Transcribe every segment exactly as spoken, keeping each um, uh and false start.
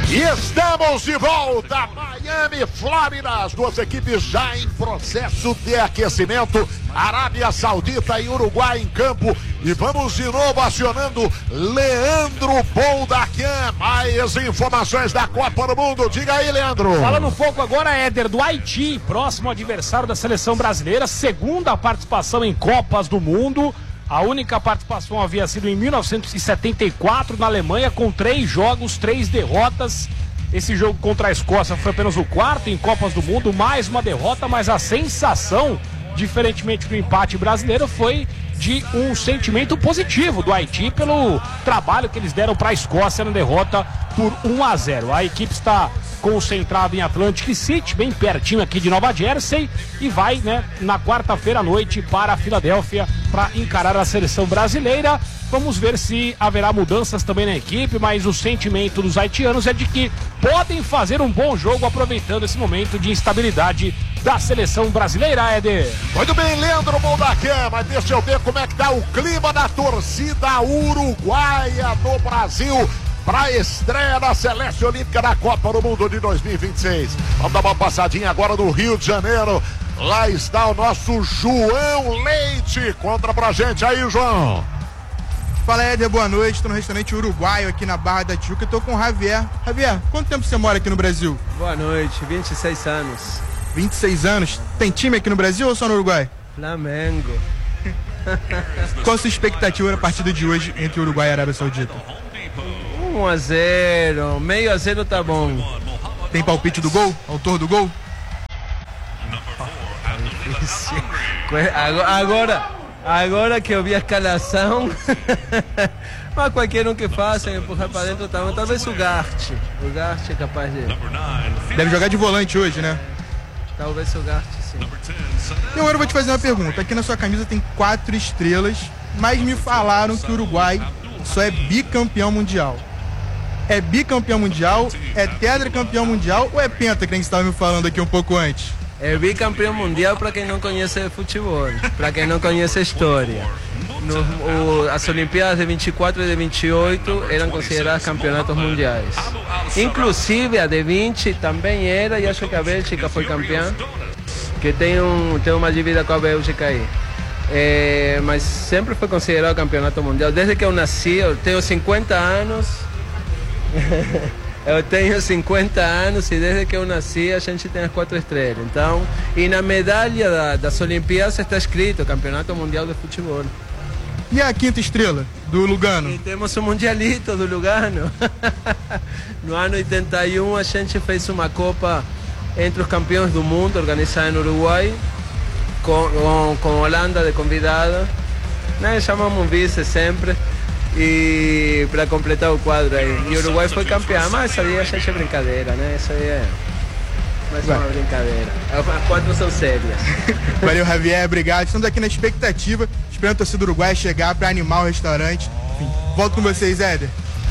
E estamos de volta, Miami, Flórida, as duas equipes já em processo de aquecimento, Arábia Saudita e Uruguai em campo, e vamos de novo acionando Leandro Boldaquian, mais informações da Copa do Mundo, diga aí, Leandro. Falando um pouco agora, Éder, do Haiti, próximo adversário da seleção brasileira, segunda participação em Copas do Mundo. A única participação havia sido em mil novecentos e setenta e quatro na Alemanha, com três jogos, três derrotas. Esse jogo contra a Escócia foi apenas o quarto em Copas do Mundo, mais uma derrota, mas a sensação, diferentemente do empate brasileiro, foi de um sentimento positivo do Haiti pelo trabalho que eles deram para a Escócia na derrota por um a zero. A equipe está concentrada em Atlantic City, bem pertinho aqui de Nova Jersey, e vai, né, na quarta-feira à noite para a Filadélfia para encarar a seleção brasileira. Vamos ver se haverá mudanças também na equipe, mas o sentimento dos haitianos é de que podem fazer um bom jogo aproveitando esse momento de instabilidade da seleção brasileira, Éder. Muito bem, Leandro Boldaquian, mas deixa eu ver como é que tá o clima da torcida uruguaia no Brasil para a estreia da Celeste Olímpica da Copa do Mundo de dois mil e vinte e seis. Vamos dar uma passadinha agora no Rio de Janeiro. Lá está o nosso João Leite. Conta pra gente aí, João. Fala, Éder, boa noite. Estou no restaurante uruguaio aqui na Barra da Tijuca. Estou com o Javier. Javier, quanto tempo você mora aqui no Brasil? Boa noite, vinte e seis anos. vinte e seis anos? Tem time aqui no Brasil ou só no Uruguai? Flamengo. Qual a sua expectativa na partida de hoje entre Uruguai e Arábia Saudita? um a zero, meio a zero tá bom. Tem palpite do gol? Autor do gol? Agora, agora que eu vi a escalação, mas qualquer um que faça, empurrar para dentro, tá bom. Talvez o Gart. O Gart é capaz de... Deve jogar de volante hoje, né? Talvez o Gart, sim. E agora eu vou te fazer uma pergunta. Aqui na sua camisa tem quatro estrelas, mas me falaram que o Uruguai só é bicampeão mundial. É bicampeão mundial, é tetracampeão mundial ou é penta, que nem você estava me falando aqui um pouco antes? É bicampeão mundial para quem não conhece futebol, para quem não conhece a história. No, o, as Olimpíadas de vinte e quatro e de vinte e oito eram consideradas campeonatos mundiais. Inclusive a de vinte também era, e acho que a Bélgica foi campeã, que tem, um, tem uma dívida com a Bélgica aí. É, mas sempre foi considerado campeonato mundial. Desde que eu nasci, eu tenho cinquenta anos. Eu tenho cinquenta anos e desde que eu nasci a gente tem as quatro estrelas. Então, e na medalha da, das Olimpíadas está escrito Campeonato Mundial de Futebol. E a quinta estrela do Lugano? E temos o Mundialito do Lugano. No ano oitenta e um a gente fez uma Copa entre os campeões do mundo organizada no Uruguai, com, com, com Holanda de convidada. Nós chamamos um vice sempre. E para completar o quadro aí. E o Uruguai foi campeão, mas essa aí a gente é brincadeira, né? Essa aí é mais uma brincadeira. As quatro são sérias. Valeu, Javier, obrigado. Estamos aqui na expectativa, esperando a torcida do Uruguai chegar para animar o restaurante. Enfim, volto com vocês, Éder.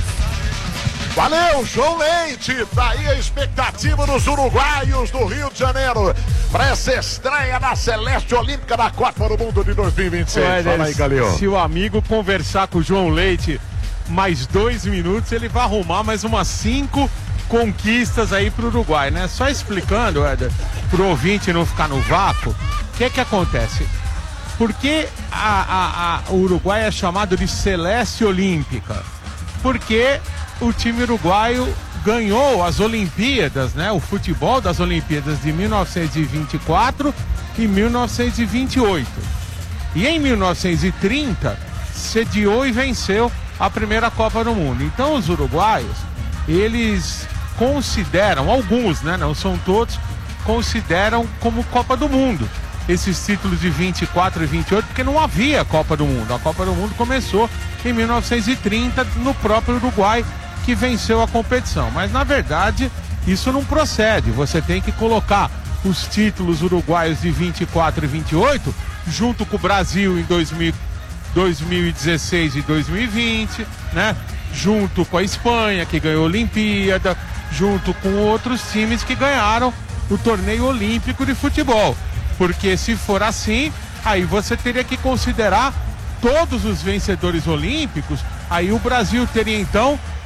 Valeu, João Leite, tá aí a expectativa dos uruguaios do Rio de Janeiro para essa estreia da Celeste Olímpica da Copa do Mundo de dois mil e vinte e seis. Ué, Fala aí, Galil. Se o amigo conversar com o João Leite mais dois minutos, ele vai arrumar mais umas cinco conquistas aí pro Uruguai, né? Só explicando, Éder, pro ouvinte não ficar no vácuo, o que é que acontece? Por que a, a, a, o Uruguai é chamado de Celeste Olímpica? Porque o time uruguaio ganhou as Olimpíadas, né? O futebol das Olimpíadas de mil novecentos e vinte e quatro e mil novecentos e vinte e oito. E em mil novecentos e trinta sediou e venceu a primeira Copa do Mundo. Então os uruguaios, eles consideram, alguns, né? Não são todos, consideram como Copa do Mundo esses títulos de vinte e quatro e vinte e oito, porque não havia Copa do Mundo. A Copa do Mundo começou em mil novecentos e trinta no próprio Uruguai, que venceu a competição. Mas na verdade isso não procede. Você tem que colocar os títulos uruguaios de vinte e quatro e vinte e oito junto com o Brasil em dois mil, dois mil e dezesseis e dois mil e vinte, né? Junto com a Espanha, que ganhou a Olimpíada, junto com outros times que ganharam o torneio olímpico de futebol. Porque se for assim, aí você teria que considerar todos os vencedores olímpicos. Aí o Brasil teria então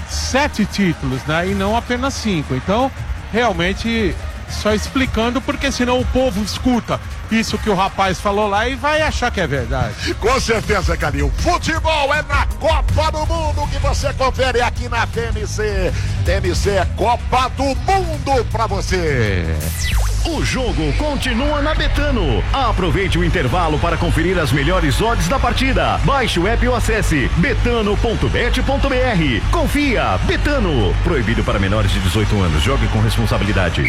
sete títulos, né? E não apenas cinco. Então, realmente, só explicando, porque senão o povo escuta isso que o rapaz falou lá e vai achar que é verdade. Com certeza, Calil. Futebol é na Copa do Mundo que você confere aqui na T N C. T N C é Copa do Mundo pra você. O jogo continua na Betano. Aproveite o intervalo para conferir as melhores odds da partida. Baixe o app ou acesse betano ponto bet ponto br. Confia, Betano. Proibido para menores de dezoito anos. Jogue com responsabilidade.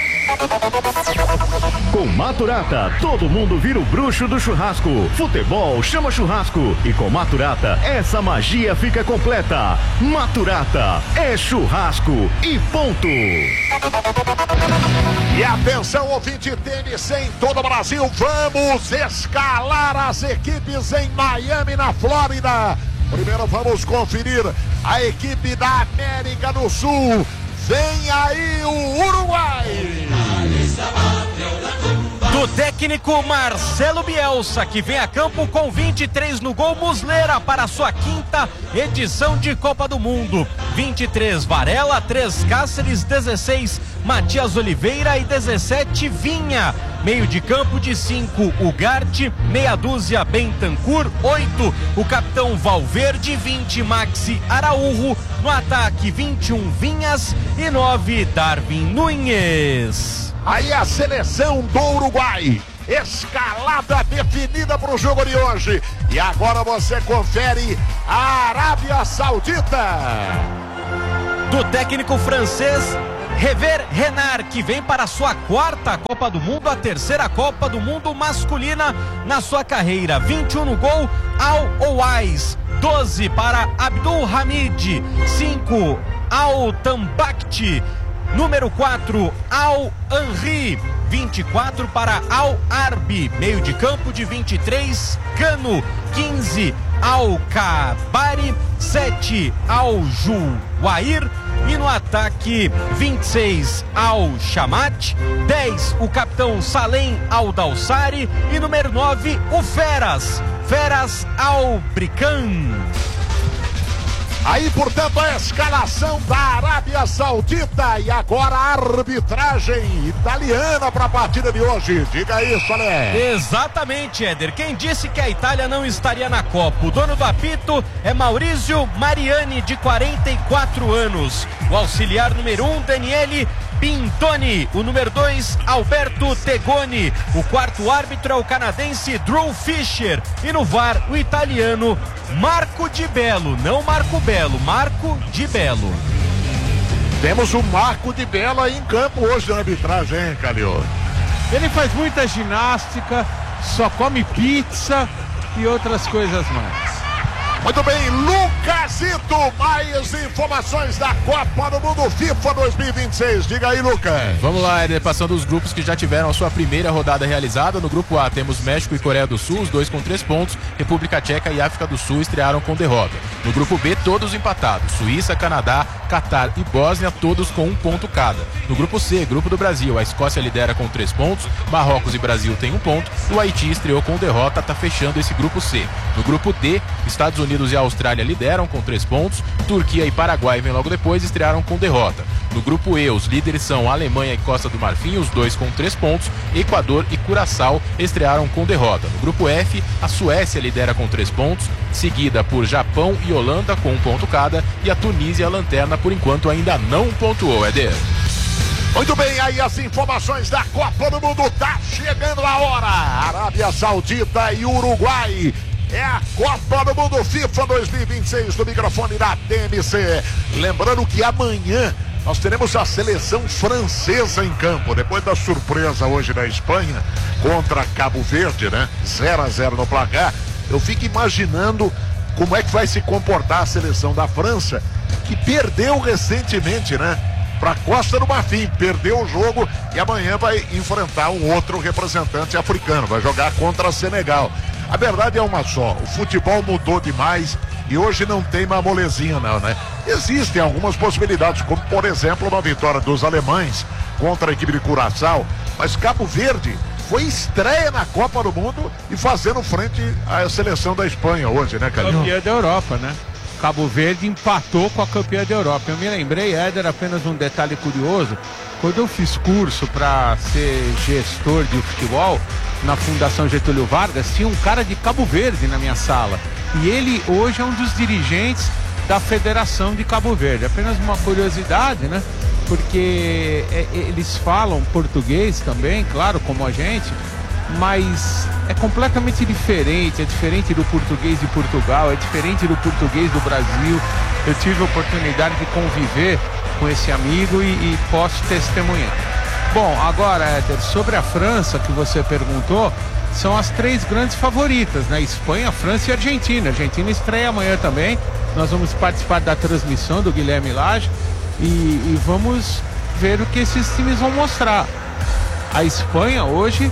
Com Maturata, todo mundo vira o bruxo do churrasco. Futebol chama churrasco. E com Maturata, essa magia fica completa. Maturata é churrasco e ponto. E atenção, ouvinte T N C em todo o Brasil. Vamos escalar as equipes em Miami, na Flórida. Primeiro vamos conferir a equipe da América do Sul. Vem aí o Uruguai. Do técnico Marcelo Bielsa, que vem a campo com vinte e três no gol. Muslera para a sua quinta edição de Copa do Mundo. vinte e três Varela, três Cáceres, dezesseis Matias Oliveira e dezessete Vinha. Meio de campo de cinco Ugarte, meia dúzia Bentancur, oito o capitão Valverde, vinte Maxi Araújo. No ataque vinte e um Vinhas e nove Darwin Núñez. Aí a seleção do Uruguai, escalada definida para o jogo de hoje. E agora você confere a Arábia Saudita. Do técnico francês Hervé Renard, que vem para a sua quarta Copa do Mundo, a terceira Copa do Mundo masculina na sua carreira. vinte e um no gol, Al-Owais, doze para Abdul Hamid, cinco Al-Tambakti, número quatro Al-Henri, vinte e quatro para Al-Arbi, meio de campo de vinte e três Cano, quinze Al-Kabari, sete Al-Juwair e no ataque vinte e seis Al-Shamat, dez o capitão Salem Al-Dawsari e número nove o Feras, Feras Al-Brikan. Aí, portanto, a escalação da Arábia Saudita e agora a arbitragem italiana para a partida de hoje. Diga isso, Ale. Exatamente, Éder. Quem disse que a Itália não estaria na Copa? O dono do apito é Maurizio Mariani, de quarenta e quatro anos. O auxiliar número um, Daniele Pintoni. O número dois, Alberto Tegoni. O quarto árbitro é o canadense Drew Fischer. E no V A R, o italiano Marco Di Bello. Não Marco Belo, Marco Di Bello. Temos o Marco Di Bello aí em campo hoje na arbitragem, hein, Calil? Ele faz muita ginástica, só come pizza e outras coisas mais. Muito bem, Lucasito, mais informações da Copa do Mundo FIFA dois mil e vinte e seis. Diga aí, Lucas. Vamos lá, Éder, passando os grupos que já tiveram a sua primeira rodada realizada. No grupo A temos México e Coreia do Sul, os dois com três pontos. República Tcheca e África do Sul estrearam com derrota. No grupo B, todos empatados. Suíça, Canadá, Catar e Bósnia, todos com um ponto cada. No grupo C, grupo do Brasil, a Escócia lidera com três pontos. Marrocos e Brasil têm um ponto. O Haiti estreou com derrota, está fechando esse grupo C. No grupo D, Estados Unidos e a Austrália lideram com três pontos. Turquia e Paraguai vêm logo depois, estrearam com derrota. No grupo E, os líderes são Alemanha e Costa do Marfim, os dois com três pontos. Equador e Curaçao estrearam com derrota. No grupo F, a Suécia lidera com três pontos, seguida por Japão e Holanda com um ponto cada. E a Tunísia, a lanterna, por enquanto ainda não pontuou, Éder. Muito bem, aí as informações da Copa do Mundo. Tá chegando a hora. Arábia Saudita e Uruguai. É a Copa do Mundo FIFA dois mil e vinte e seis no microfone da T N C. Lembrando que amanhã nós teremos a seleção francesa em campo. Depois da surpresa hoje na Espanha contra Cabo Verde, né? zero a zero no placar. Eu fico imaginando como é que vai se comportar a seleção da França, que perdeu recentemente, né? Para Costa do Marfim, perdeu o jogo e amanhã vai enfrentar um outro representante africano, vai jogar contra Senegal. A verdade é uma só, o futebol mudou demais e hoje não tem mais molezinha não, né? Existem algumas possibilidades, como por exemplo uma vitória dos alemães contra a equipe de Curaçao, mas Cabo Verde foi estreia na Copa do Mundo e fazendo frente à seleção da Espanha hoje, né, Calil? Campeã da Europa, né? Cabo Verde empatou com a campeã da Europa. Eu me lembrei, Éder, apenas um detalhe curioso. Quando eu fiz curso para ser gestor de futebol na Fundação Getúlio Vargas, tinha um cara de Cabo Verde na minha sala. E ele hoje é um dos dirigentes da Federação de Cabo Verde. Apenas uma curiosidade, né? Porque é, eles falam português também, claro, como a gente, mas é completamente diferente, é diferente do português de Portugal, é diferente do português do Brasil. Eu tive a oportunidade de conviver com esse amigo e, e posso testemunhar. Bom, agora, Éder, sobre a França, que você perguntou, são as três grandes favoritas, né? Espanha, França e Argentina. A Argentina estreia amanhã também. Nós vamos participar da transmissão do Guilherme Lage e, e vamos ver o que esses times vão mostrar. A Espanha hoje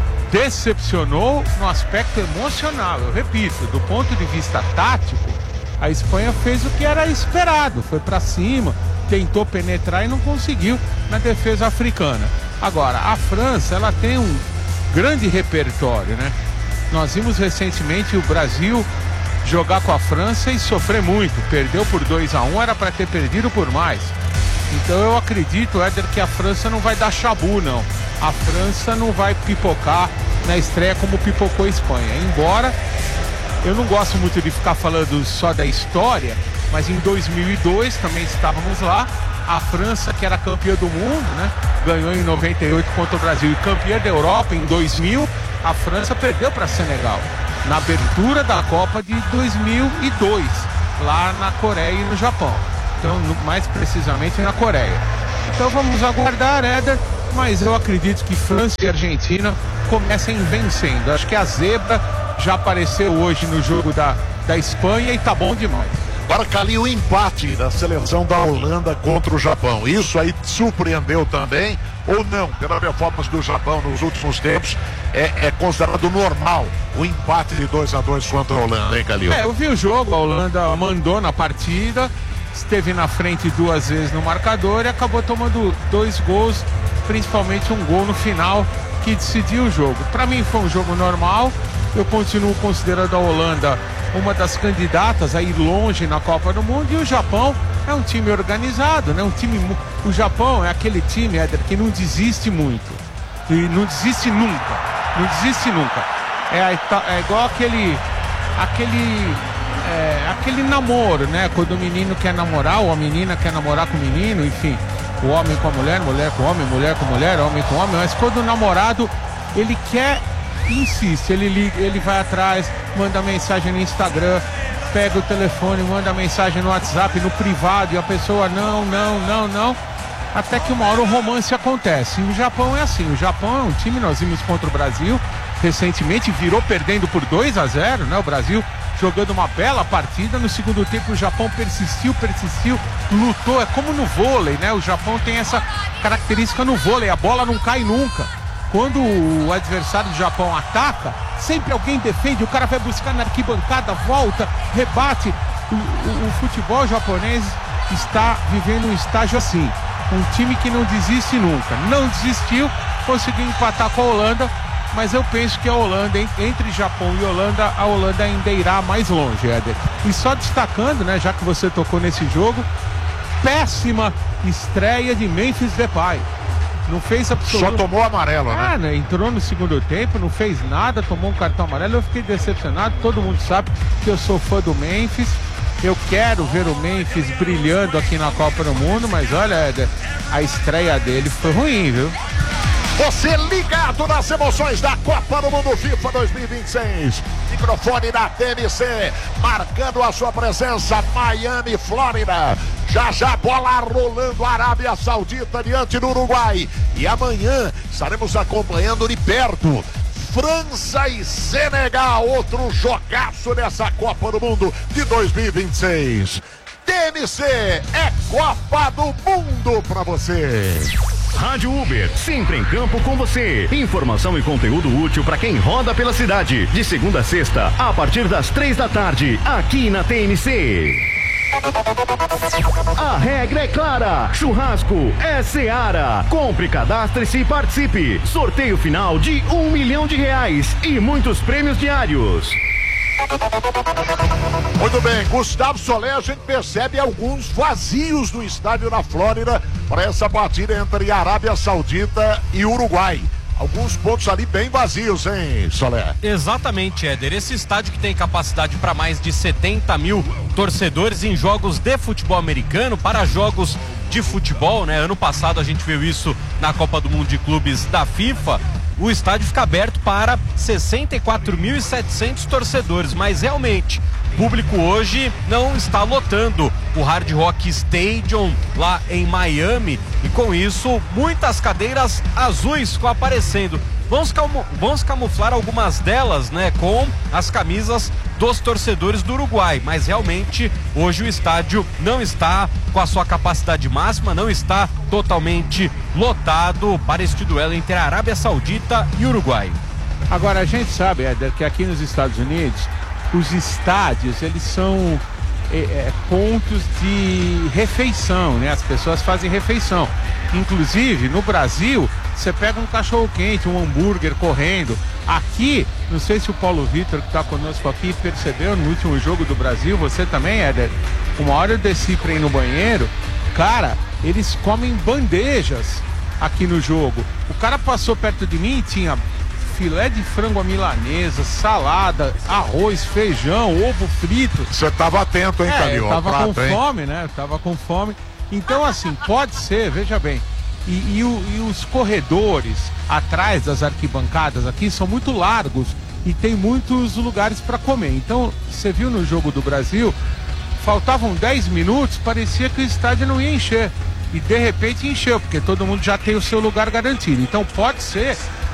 decepcionou no aspecto emocional. Eu repito, do ponto de vista tático, a Espanha fez o que era esperado, foi para cima, tentou penetrar e não conseguiu na defesa africana. Agora, a França, ela tem um grande repertório, né? Nós vimos recentemente o Brasil jogar com a França e sofrer muito, perdeu por dois a um, era para ter perdido por mais. Então eu acredito, Éder, que a França não vai dar chabu, não. A França não vai pipocar na estreia como pipocou a Espanha. Embora eu não gosto muito de ficar falando só da história, mas em dois mil e dois também estávamos lá. A França, que era campeã do mundo, né, ganhou em noventa e oito contra o Brasil. E campeã da Europa em dois mil, a França perdeu para Senegal na abertura da Copa de dois mil e dois, lá na Coreia e no Japão. Então, mais precisamente na Coreia. Então vamos aguardar, Éder, mas eu acredito que França e Argentina comecem vencendo. Acho que a zebra já apareceu hoje no jogo da, da Espanha e tá bom demais. Agora, Cali, o empate da seleção da Holanda contra o Japão, isso aí te surpreendeu também ou não? Pela performance do Japão nos últimos tempos, é, é considerado normal o empate de dois a dois contra a Holanda, hein, Cali? É, eu vi o jogo, a Holanda mandou na partida, esteve na frente duas vezes no marcador e acabou tomando dois gols, principalmente um gol no final que decidiu o jogo. Para mim foi um jogo normal, eu continuo considerando a Holanda uma das candidatas a ir longe na Copa do Mundo, e o Japão é um time organizado, né? Um time, o Japão é aquele time, Éder, que não desiste muito, e não desiste nunca, não desiste nunca. É, é igual aquele, aquele, é, aquele namoro, né? Quando o menino quer namorar, ou a menina quer namorar com o menino, enfim, o homem com a mulher, mulher com o homem, mulher com a mulher, homem com o homem, mas quando o namorado, ele quer, insiste, ele liga, ele vai atrás, manda mensagem no Instagram, pega o telefone, manda mensagem no WhatsApp, no privado, e a pessoa não, não, não, não, até que uma hora o romance acontece. E o Japão é assim, o Japão é um time, nós vimos contra o Brasil recentemente, virou perdendo por dois a zero, né? O Brasil jogando uma bela partida, no segundo tempo o Japão persistiu, persistiu, lutou, é como no vôlei, né? O Japão tem essa característica no vôlei, a bola não cai nunca. Quando o adversário do Japão ataca, sempre alguém defende, o cara vai buscar na arquibancada, volta, rebate. O, o, o futebol japonês está vivendo um estágio assim, um time que não desiste nunca. Não desistiu, conseguiu empatar com a Holanda, mas eu penso que a Holanda, entre Japão e Holanda, a Holanda ainda irá mais longe, Éder. E só destacando, né, já que você tocou nesse jogo, péssima estreia de Memphis Depay. Não fez absolutamente... Só tomou amarelo, né? Ah, né? Entrou no segundo tempo, não fez nada, tomou um cartão amarelo. Eu fiquei decepcionado. Todo mundo sabe que eu sou fã do Memphis. Eu quero ver o Memphis brilhando aqui na Copa do Mundo, mas olha, Éder, a estreia dele foi ruim, viu? Você ligado nas emoções da Copa do Mundo FIFA dois mil e vinte e seis. Microfone da T M C, marcando a sua presença, Miami, Flórida. Já já bola rolando, Arábia Saudita diante do Uruguai. E amanhã estaremos acompanhando de perto França e Senegal, outro jogaço nessa Copa do Mundo de dois mil e vinte e seis. T M C é Copa do Mundo pra você. Rádio Uber, sempre em campo com você. Informação e conteúdo útil para quem roda pela cidade. De segunda a sexta, a partir das três da tarde, aqui na T M C. A regra é clara, churrasco é Seara. Compre, cadastre-se e participe. Sorteio final de um milhão de reais e muitos prêmios diários. Muito bem, Gustavo Solé, a gente percebe alguns vazios no estádio na Flórida para essa partida entre Arábia Saudita e Uruguai. Alguns pontos ali bem vazios, hein, Solé? Exatamente, Éder. Esse estádio que tem capacidade para mais de setenta mil torcedores em jogos de futebol americano, para jogos de futebol, né? Ano passado a gente viu isso na Copa do Mundo de Clubes da FIFA. O estádio fica aberto para sessenta e quatro mil e setecentos torcedores, mas realmente o público hoje não está lotando o Hard Rock Stadium lá em Miami, e com isso muitas cadeiras azuis ficam aparecendo. Vamos, camu vamos camuflar algumas delas, né, com as camisas dos torcedores do Uruguai, mas realmente hoje o estádio não está com a sua capacidade máxima, não está totalmente lotado para este duelo entre a Arábia Saudita e Uruguai. Agora, a gente sabe, Éder, que aqui nos Estados Unidos os estádios, eles são é, é, pontos de refeição, né? As pessoas fazem refeição. Inclusive, no Brasil, você pega um cachorro-quente, um hambúrguer correndo. Aqui, não sei se o Paulo Vitor, que está conosco aqui, percebeu no último jogo do Brasil, você também, Éder, uma hora eu desci para ir no banheiro, cara, eles comem bandejas aqui no jogo. O cara passou perto de mim e tinha filé de frango à milanesa, salada, arroz, feijão, ovo frito. Você tava atento, hein, é, Calil? Eu tava prato, com hein? fome, né? Eu tava com fome. Então, assim, pode ser, veja bem. E, e, o, e os corredores atrás das arquibancadas aqui são muito largos e tem muitos lugares para comer. Então, você viu no jogo do Brasil, faltavam dez minutos, parecia que o estádio não ia encher. E de repente encheu, porque todo mundo já tem o seu lugar garantido. Então pode ser